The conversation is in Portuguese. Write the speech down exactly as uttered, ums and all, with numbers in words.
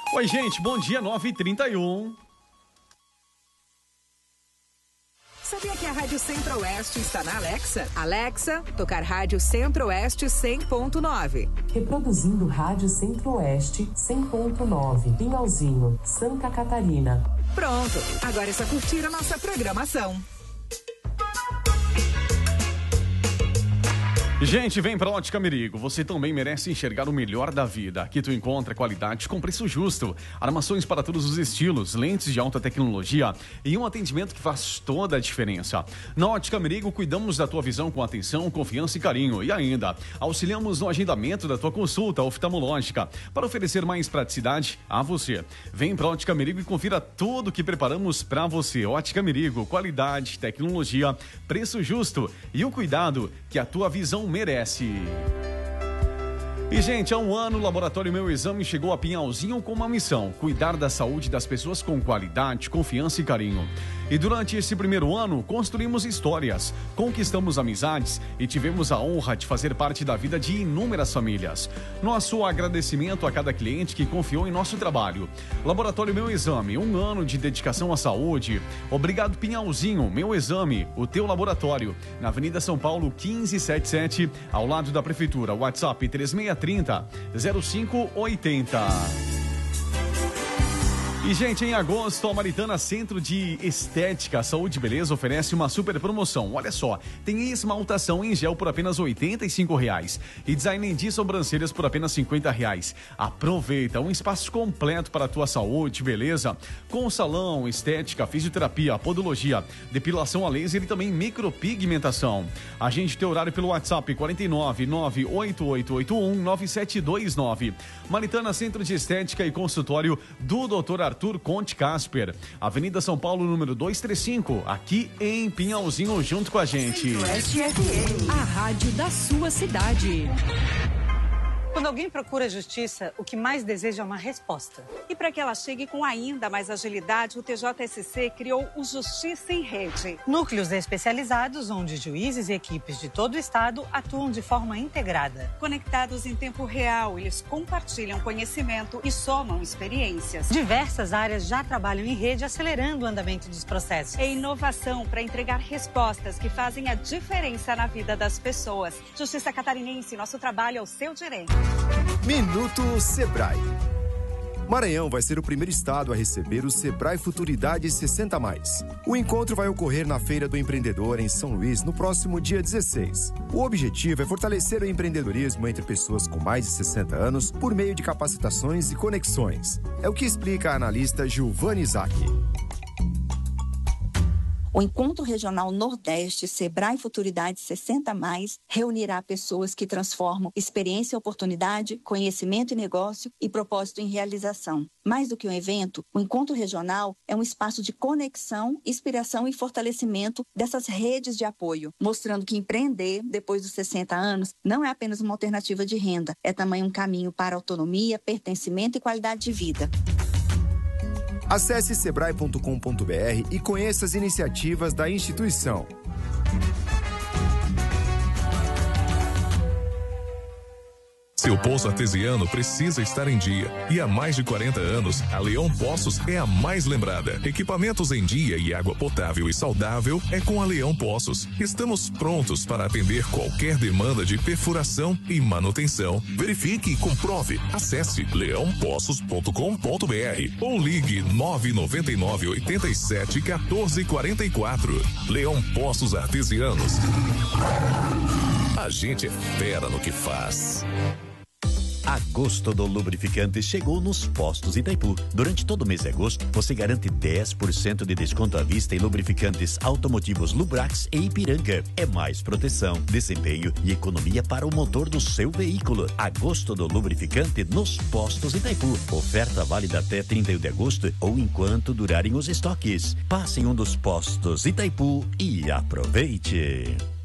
Oi, gente, bom dia, nove e trinta e um. Sabia que a Rádio Centro-Oeste está na Alexa? Alexa, tocar Rádio Centro-Oeste cem ponto nove. Reproduzindo Rádio Centro-Oeste cem ponto nove. Pinhalzinho, Santa Catarina. Pronto, agora é só curtir a nossa programação. Gente, vem pra Ótica Merigo. Você também merece enxergar o melhor da vida. Aqui tu encontra qualidade com preço justo, armações para todos os estilos, lentes de alta tecnologia e um atendimento que faz toda a diferença. Na Ótica Merigo, cuidamos da tua visão com atenção, confiança e carinho. E ainda, auxiliamos no agendamento da tua consulta oftalmológica para oferecer mais praticidade a você. Vem pra Ótica Merigo e confira tudo que preparamos pra você. Ótica Merigo, qualidade, tecnologia, preço justo e o cuidado que a tua visão merece. E, gente, há um ano o Laboratório Meu Exame chegou a Pinhalzinho com uma missão: cuidar da saúde das pessoas com qualidade, confiança e carinho. E durante esse primeiro ano, construímos histórias, conquistamos amizades e tivemos a honra de fazer parte da vida de inúmeras famílias. Nosso agradecimento a cada cliente que confiou em nosso trabalho. Laboratório Meu Exame, um ano de dedicação à saúde. Obrigado, Pinhalzinho, Meu Exame, o teu laboratório. Na Avenida São Paulo, quinze setenta e sete, ao lado da Prefeitura. WhatsApp três seis três zero, zero cinco oito zero. E, gente, em agosto, a Maritana Centro de Estética, Saúde e Beleza oferece uma super promoção. Olha só, tem esmaltação em gel por apenas oitenta e cinco reais e design de sobrancelhas por apenas cinquenta reais. Aproveita, um espaço completo para a tua saúde, beleza? Com salão, estética, fisioterapia, podologia, depilação a laser e também micropigmentação. Agende teu horário pelo WhatsApp quatro nove nove oito oito oito um nove sete dois nove. Maritana Centro de Estética e Consultório do doutor Arthur Conte Casper, Avenida São Paulo, número duzentos e trinta e cinco, aqui em Pinhalzinho, junto com a gente. Centro-Oeste F M, a rádio da sua cidade. Quando alguém procura justiça, o que mais deseja é uma resposta. E para que ela chegue com ainda mais agilidade, o T J S C criou o Justiça em Rede. Núcleos especializados onde juízes e equipes de todo o estado atuam de forma integrada. Conectados em tempo real, eles compartilham conhecimento e somam experiências. Diversas áreas já trabalham em rede, acelerando o andamento dos processos. É inovação para entregar respostas que fazem a diferença na vida das pessoas. Justiça Catarinense, nosso trabalho é o seu direito. Minuto Sebrae. Maranhão vai ser o primeiro estado a receber o Sebrae Futuridade sessenta mais. O encontro vai ocorrer na Feira do Empreendedor em São Luís no próximo dia dezesseis. O objetivo é fortalecer o empreendedorismo entre pessoas com mais de sessenta anos por meio de capacitações e conexões. É o que explica a analista Giovanni Isaac. O Encontro Regional Nordeste Sebrae Futuridade sessenta mais reunirá pessoas que transformam experiência e oportunidade, conhecimento e negócio e propósito em realização. Mais do que um evento, o Encontro Regional é um espaço de conexão, inspiração e fortalecimento dessas redes de apoio, mostrando que empreender depois dos sessenta anos não é apenas uma alternativa de renda, é também um caminho para autonomia, pertencimento e qualidade de vida. Acesse sebrae ponto com ponto br e conheça as iniciativas da instituição. Seu poço artesiano precisa estar em dia. E há mais de quarenta anos, a Leão Poços é a mais lembrada. Equipamentos em dia e água potável e saudável é com a Leão Poços. Estamos prontos para atender qualquer demanda de perfuração e manutenção. Verifique e comprove. Acesse leão poços ponto com ponto br ou ligue nove nove nove oito sete um quatro quatro quatro. Leão Poços Artesianos. A gente é fera no que faz. Agosto do Lubrificante chegou nos postos Itaipu. Durante todo o mês de agosto, você garante dez por cento de desconto à vista em lubrificantes automotivos Lubrax e Ipiranga. É mais proteção, desempenho e economia para o motor do seu veículo. Agosto do Lubrificante nos postos Itaipu. Oferta válida até trinta e um de agosto ou enquanto durarem os estoques. Passe em um dos postos Itaipu e aproveite.